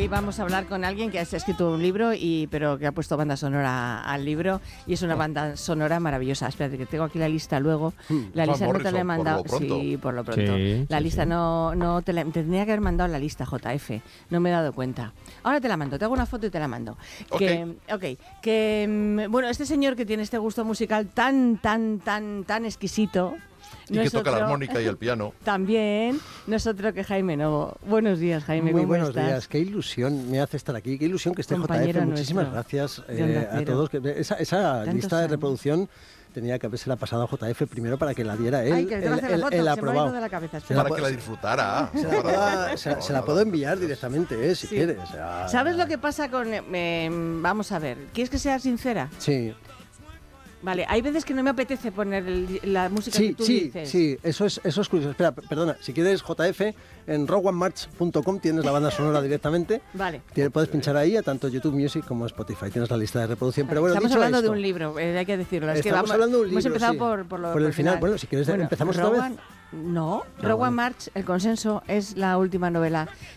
vamos a hablar con alguien que ha escrito un libro, pero que ha puesto banda sonora al libro, y es una banda sonora maravillosa. Espérate, que tengo aquí la lista luego. La lista no te la he mandado. Sí, por lo pronto. La lista no te tendría que haber mandado la lista, JF. No me he dado cuenta. Ahora te la mando, te hago una foto y te la mando. Bueno, este señor que tiene este gusto musical tan exquisito. Y que toca la armónica y el piano. También, no es otro que Jaime Novo. Buenos días, Jaime. Muy ¿cómo buenos estás? días. Qué ilusión me hace estar aquí. Qué ilusión que esté Compañero JF. Muchísimas nuestro, gracias a todos. Esa lista de reproducción tenía que haberse la pasado a JF primero para que la diera él. Ay, que te va a hacer la foto, el se aprobado. me ha ido de la cabeza. Para que la disfrutara. Se la puedo enviar directamente, si quieres. ¿Sabes lo que pasa con...? Vamos a ver, ¿quieres que sea sincera? Sí. Vale, hay veces que no me apetece poner la música que tú dices. Sí, eso es curioso. Espera, perdona, si quieres JF, en rogueonemarch.com tienes la banda sonora directamente. Vale. Puedes pinchar ahí a tanto YouTube Music como Spotify. Tienes la lista de reproducción. Pero bueno, estamos hablando esto, de un libro, hay que decirlo. Estamos hablando de un libro, hemos empezado sí. por el final. Bueno, si quieres empezamos otra vez. No, Rowan March, El consenso, es la última novela